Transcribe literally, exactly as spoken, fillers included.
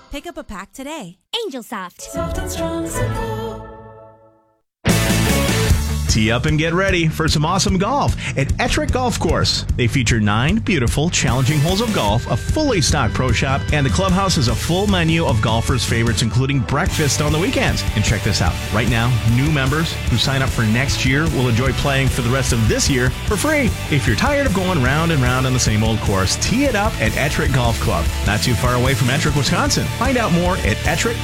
Pick up a pack today. Angel Soft. Soft and strong, simple. Tee up and get ready for some awesome golf at Ettrick Golf Course. They feature nine beautiful, challenging holes of golf, a fully stocked pro shop, and the clubhouse has a full menu of golfers' favorites, including breakfast on the weekends. And check this out. Right now, new members who sign up for next year will enjoy playing for the rest of this year for free. If you're tired of going round and round on the same old course, tee it up at Ettrick Golf Club. Not too far away from Ettrick, Wisconsin. Find out more at Ettrick